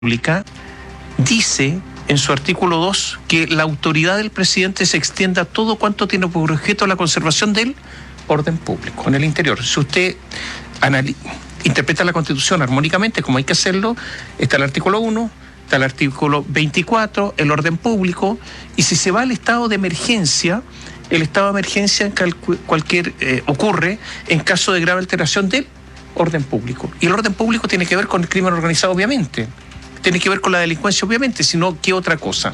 Pública dice en su artículo 2 que la autoridad del presidente se extienda a todo cuanto tiene por objeto la conservación del orden público en el interior. Si usted interpreta la Constitución armónicamente, como hay que hacerlo, está el artículo 1, está el artículo 24, el orden público, y si se va al estado de emergencia, el estado de emergencia ocurre en caso de grave alteración del orden público. Y el orden público tiene que ver con el crimen organizado, obviamente. Tiene que ver con la delincuencia, obviamente, sino ¿qué otra cosa?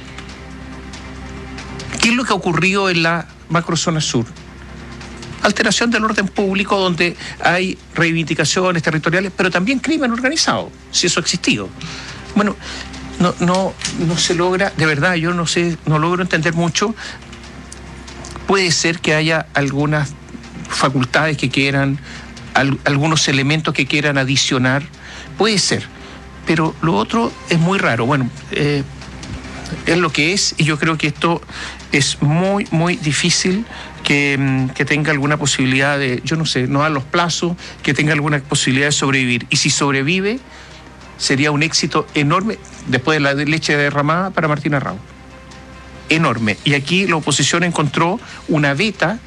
¿Qué es lo que ha ocurrido en la macrozona sur? Alteración del orden público donde hay reivindicaciones territoriales, pero también crimen organizado, si eso ha existido. Bueno, no se logra, de verdad, yo no sé, no logro entender mucho. Puede ser que haya algunas facultades que quieran, algunos elementos que quieran adicionar, puede ser. Pero lo otro es muy raro. Bueno, es lo que es, y yo creo que esto es muy, muy difícil que tenga alguna posibilidad de, yo no sé, no dan los plazos, que tenga alguna posibilidad de sobrevivir. Y si sobrevive, sería un éxito enorme después de la leche derramada para Martín Arrau. Enorme. Y aquí la oposición encontró una veta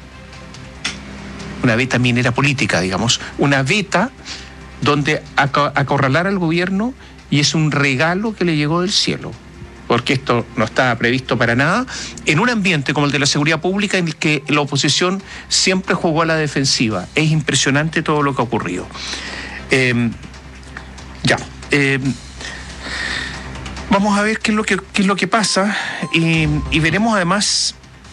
minera política, digamos, una veta donde acorralar al gobierno, y es un regalo que le llegó del cielo, porque esto no estaba previsto para nada, en un ambiente como el de la seguridad pública en el que la oposición siempre jugó a la defensiva. Es impresionante todo lo que ha ocurrido. Vamos a ver qué es lo que pasa, y veremos además.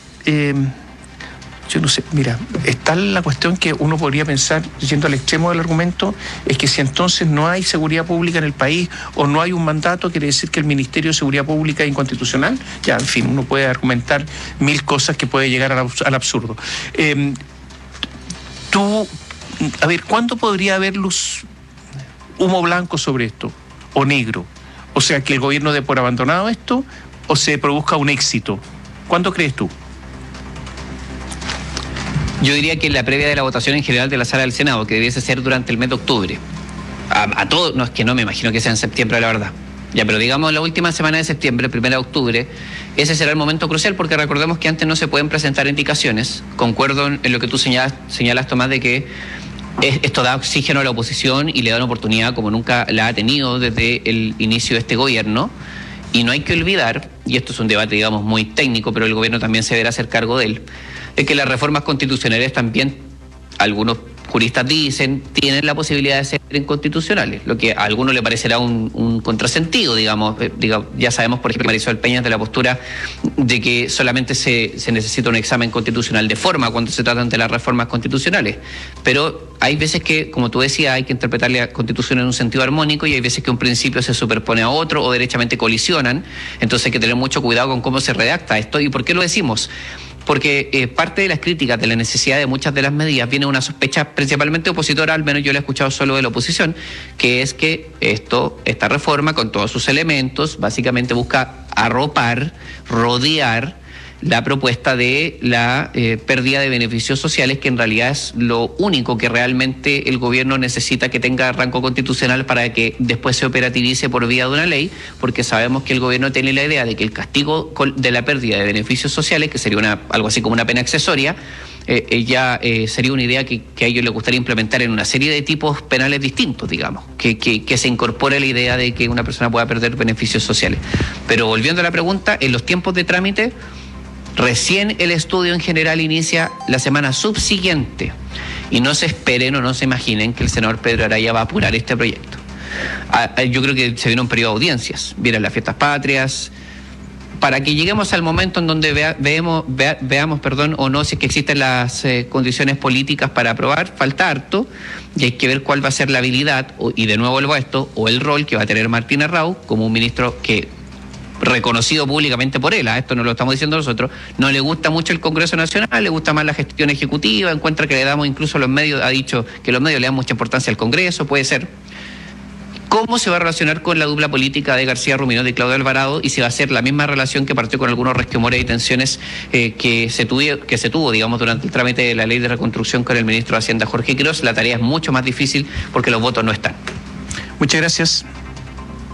Yo no sé, mira, está la cuestión que uno podría pensar, yendo al extremo del argumento, es que si entonces no hay seguridad pública en el país o no hay un mandato, quiere decir que el Ministerio de Seguridad Pública es inconstitucional. Ya, en fin, uno puede argumentar mil cosas que puede llegar al absurdo. A ver, ¿cuándo podría haber humo blanco sobre esto? ¿O negro? O sea, que el gobierno dé por abandonado esto o se produzca un éxito. ¿Cuándo crees tú? Yo diría que la previa de la votación en general de la Sala del Senado, que debiese ser durante el mes de octubre. A todos, no, es que no me imagino que sea en septiembre, la verdad. Ya, pero digamos la última semana de septiembre, 1 de octubre, ese será el momento crucial, porque recordemos que antes no se pueden presentar indicaciones. Concuerdo en lo que tú señalas, Tomás, de que esto da oxígeno a la oposición y le da una oportunidad como nunca la ha tenido desde el inicio de este gobierno. Y no hay que olvidar, y esto es un debate, digamos, muy técnico, pero el gobierno también se deberá hacer cargo de él, es que las reformas constitucionales también, algunos juristas dicen, tienen la posibilidad de ser inconstitucionales, lo que a algunos le parecerá un contrasentido, digamos. Ya sabemos, por ejemplo, Marisol Peña, de la postura de que solamente se necesita un examen constitucional de forma cuando se tratan de las reformas constitucionales, pero hay veces que, como tú decías, hay que interpretar la Constitución en un sentido armónico, y hay veces que un principio se superpone a otro o derechamente colisionan. Entonces hay que tener mucho cuidado con cómo se redacta esto. ¿Y por qué lo decimos? Porque parte de las críticas de la necesidad de muchas de las medidas viene una sospecha principalmente opositora, al menos yo la he escuchado solo de la oposición, que es que esta reforma, con todos sus elementos, básicamente busca arropar, rodear la propuesta de la pérdida de beneficios sociales, que en realidad es lo único que realmente el gobierno necesita que tenga rango constitucional para que después se operativice por vía de una ley, porque sabemos que el gobierno tiene la idea de que el castigo de la pérdida de beneficios sociales, que sería algo así como una pena accesoria, sería una idea que a ellos les gustaría implementar en una serie de tipos penales distintos, digamos, que se incorpore la idea de que una persona pueda perder beneficios sociales. Pero volviendo a la pregunta, en los tiempos de trámite, recién el estudio en general inicia la semana subsiguiente, y no se esperen o no se imaginen que el senador Pedro Araya va a apurar este proyecto. Yo creo que se viene un periodo de audiencias, vienen las fiestas patrias, para que lleguemos al momento en donde veamos, o no, si es que existen las condiciones políticas para aprobar, falta harto, y hay que ver cuál va a ser la habilidad, y de nuevo vuelvo a esto, o el rol que va a tener Martín Arrau como un ministro que, reconocido públicamente por él, esto no lo estamos diciendo nosotros, no le gusta mucho el Congreso Nacional, le gusta más la gestión ejecutiva, encuentra que le damos, incluso los medios, ha dicho que los medios le dan mucha importancia al Congreso, puede ser. ¿Cómo se va a relacionar con la dupla política de García Ruminot y Claudio Alvarado? Y si va a ser la misma relación que partió con algunos resquemores y tensiones que se tuvo, digamos, durante el trámite de la ley de reconstrucción con el ministro de Hacienda, Jorge Quiroz. La tarea es mucho más difícil porque los votos no están. Muchas gracias.